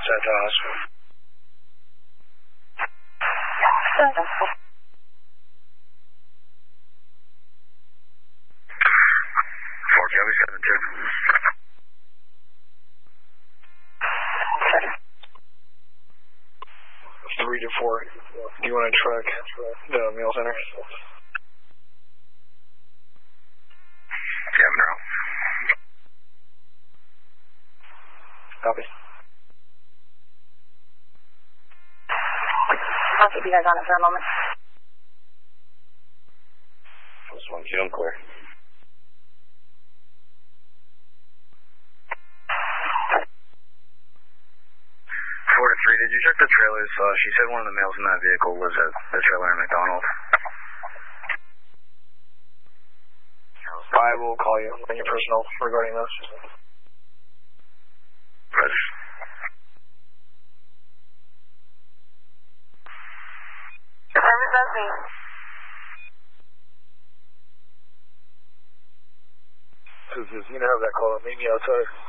at the hospital. Kelly 7-2. 3 to 4. Do you want to track the mail center? Yeah, no. Copy. I'll keep you guys on it for a moment. This one's June clear. 4-3, did you check the trailers? She said one of the males in that vehicle lives at the trailer in McDonald. I will call you on your personal regarding those. Press. That's me. You're going to have that call. Meet me outside.